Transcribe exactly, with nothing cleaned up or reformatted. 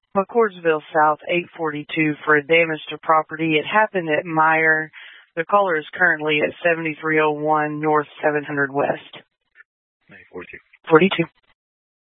McCordsville South, eight forty-two for a damage to property. It happened at Meyer. The caller is currently at seventy-three oh one North seven hundred West. eight forty-two. forty-two.